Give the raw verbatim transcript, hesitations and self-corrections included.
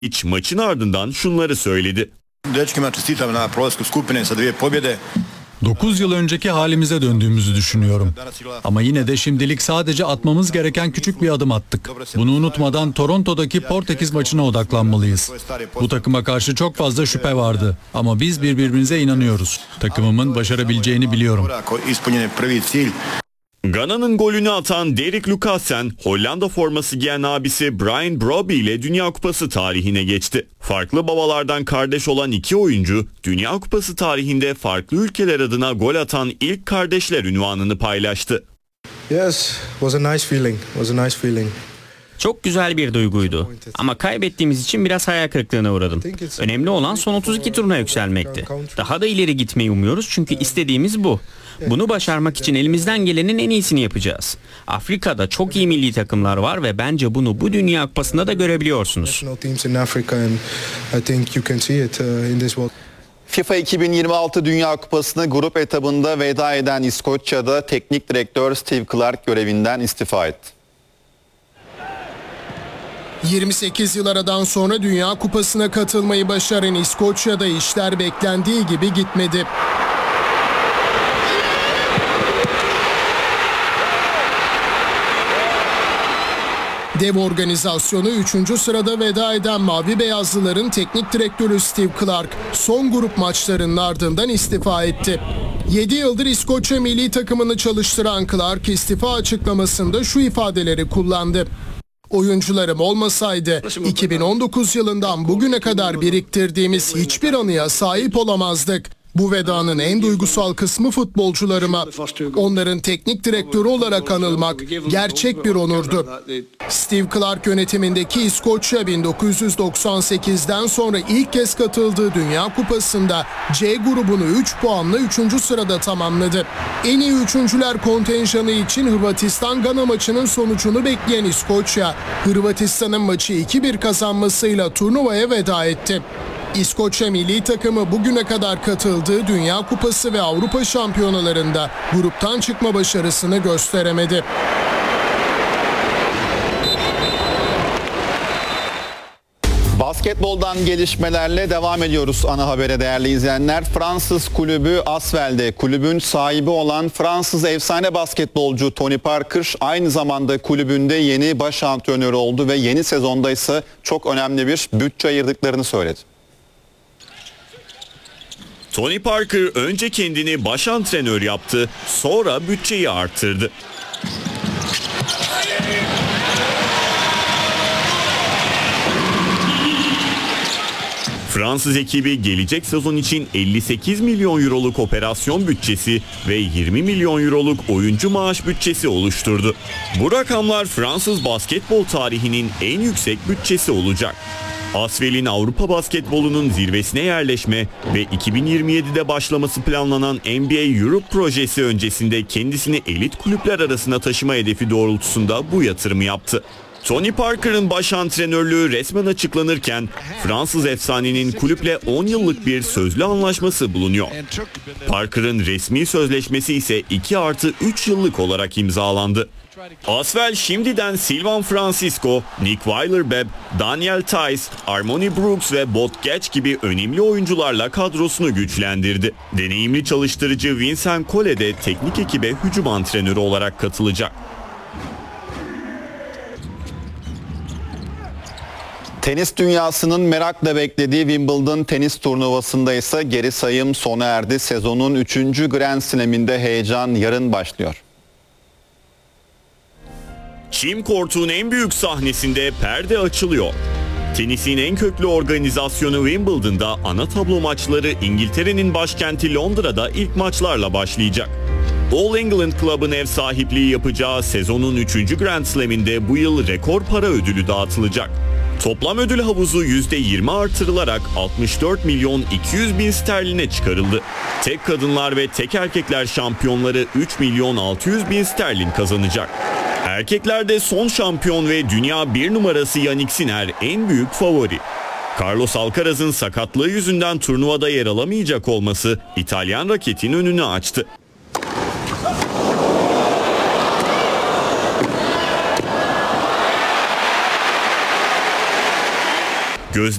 İç maçın ardından şunları söyledi. dokuz yıl önceki halimize döndüğümüzü düşünüyorum. Ama yine de şimdilik sadece atmamız gereken küçük bir adım attık. Bunu unutmadan Toronto'daki Portekiz maçına odaklanmalıyız. Bu takıma karşı çok fazla şüphe vardı. Ama biz birbirimize inanıyoruz. Takımımın başarabileceğini biliyorum. Gana'nın golünü atan Derek Lucassen, Hollanda forması giyen abisi Brian Brobby ile Dünya Kupası tarihine geçti. Farklı babalardan kardeş olan iki oyuncu, Dünya Kupası tarihinde farklı ülkeler adına gol atan ilk kardeşler unvanını paylaştı. Yes, was a nice feeling. Was a nice feeling. Çok güzel bir duyguydu. Ama kaybettiğimiz için biraz hayal kırıklığına uğradım. Önemli olan son otuz iki turuna yükselmekti. Daha da ileri gitmeyi umuyoruz çünkü istediğimiz bu. Bunu başarmak için elimizden gelenin en iyisini yapacağız. Afrika'da çok iyi milli takımlar var ve bence bunu bu Dünya Kupası'nda da görebiliyorsunuz. FIFA iki bin yirmi altı Dünya Kupası'nı grup etabında veda eden İskoçya'da teknik direktör Steve Clarke görevinden istifa etti. yirmi sekiz yıl aradan sonra Dünya Kupası'na katılmayı başaran İskoçya'da işler beklendiği gibi gitmedi. Dev organizasyonu üçüncü sırada veda eden Mavi Beyazlıların teknik direktörü Steve Clarke son grup maçlarının ardından istifa etti. yedi yıldır İskoçya milli takımını çalıştıran Clarke istifa açıklamasında şu ifadeleri kullandı. Oyuncularım olmasaydı iki bin on dokuz yılından bugüne kadar biriktirdiğimiz hiçbir anıya sahip olamazdık. Bu vedanın en duygusal kısmı futbolcularıma. Onların teknik direktörü olarak anılmak gerçek bir onurdu. Steve Clarke yönetimindeki İskoçya bin dokuz yüz doksan sekizden sonra ilk kez katıldığı Dünya Kupası'nda C grubunu üç puanla üçüncü sırada tamamladı. En iyi üçüncüler kontenjanı için Hırvatistan-Gana maçının sonucunu bekleyen İskoçya, Hırvatistan'ın maçı iki bir kazanmasıyla turnuvaya veda etti. İskoçya milli takımı bugüne kadar katıldığı Dünya Kupası ve Avrupa Şampiyonalarında gruptan çıkma başarısını gösteremedi. Basketboldan gelişmelerle devam ediyoruz ana habere değerli izleyenler. Fransız kulübü Asvel'de kulübün sahibi olan Fransız efsane basketbolcu Tony Parker aynı zamanda kulübünde yeni baş antrenörü oldu ve yeni sezonda ise çok önemli bir bütçe ayırdıklarını söyledi. Tony Parker önce kendini baş antrenör yaptı, sonra bütçeyi arttırdı. Fransız ekibi gelecek sezon için elli sekiz milyon euroluk operasyon bütçesi ve yirmi milyon euroluk oyuncu maaş bütçesi oluşturdu. Bu rakamlar Fransız basketbol tarihinin en yüksek bütçesi olacak. Asvel'in Avrupa basketbolunun zirvesine yerleşme ve iki bin yirmi yedide başlaması planlanan N B A Europe projesi öncesinde kendisini elit kulüpler arasına taşıma hedefi doğrultusunda bu yatırımı yaptı. Tony Parker'ın baş antrenörlüğü resmen açıklanırken Fransız efsanenin kulüple on yıllık bir sözlü anlaşması bulunuyor. Parker'ın resmi sözleşmesi ise iki artı üç yıllık olarak imzalandı. Asvel şimdiden Sylvain Francisco, Nick Weiler-Bepp, Daniel Theis, Armoni Brooks ve Bot Getch gibi önemli oyuncularla kadrosunu güçlendirdi. Deneyimli çalıştırıcı Vincent Collet de teknik ekibe hücum antrenörü olarak katılacak. Tenis dünyasının merakla beklediği Wimbledon tenis turnuvasında ise geri sayım sona erdi. Sezonun üçüncü Grand Slam'inde heyecan yarın başlıyor. Çim Kort'un en büyük sahnesinde perde açılıyor. Tenisin en köklü organizasyonu Wimbledon'da ana tablo maçları İngiltere'nin başkenti Londra'da ilk maçlarla başlayacak. All England Club'ın ev sahipliği yapacağı sezonun üçüncü Grand Slam'inde bu yıl rekor para ödülü dağıtılacak. Toplam ödül havuzu yüzde yirmi artırılarak altmış dört milyon iki yüz bin sterline çıkarıldı. Tek kadınlar ve tek erkekler şampiyonları üç milyon altı yüz bin sterlin kazanacak. Erkeklerde son şampiyon ve dünya bir numarası Yannick Sinner en büyük favori. Carlos Alcaraz'ın sakatlığı yüzünden turnuvada yer alamayacak olması İtalyan raketin önünü açtı. Gözde